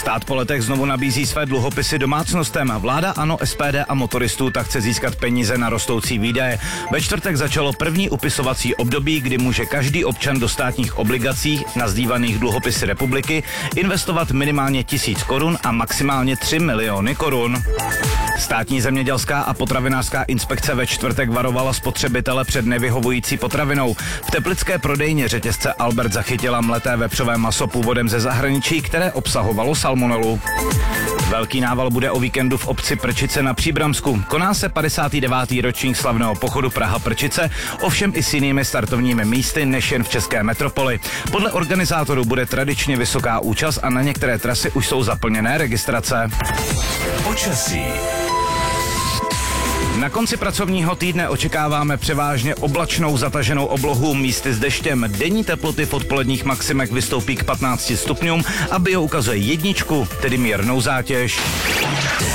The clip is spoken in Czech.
Stát po letech znovu nabízí své dluhopisy domácnostem. Vláda ANO, SPD a motoristů tak chce získat peníze na rostoucí výdaje. Ve čtvrtek začalo první upisovací období, kdy může každý občan do státních obligací nazdívaných dluhopisy republiky investovat minimálně 1000 korun a maximálně 3 miliony korun. Státní zemědělská a potravinářská inspekce ve čtvrtek varovala spotřebitele před nevyhovující potravinou. V teplické prodejně řetězce Albert zachytila mleté vepřové maso původem ze zahraničí, které obsahovalo salmonelu. Velký nával bude o víkendu v obci Prčice na Příbramsku. Koná se 59. ročník slavného pochodu Praha-Prčice, ovšem i s jinými startovními místy než jen v české metropoli. Podle organizátorů bude tradičně vysoká účast a na některé trasy už jsou zaplněné registrace. Počasí. Na konci pracovního týdne očekáváme převážně oblačnou zataženou oblohu, místy s deštěm. Denní teploty v odpoledních maximech vystoupí k 15 stupňům a bio ukazuje 1, tedy mírnou zátěž.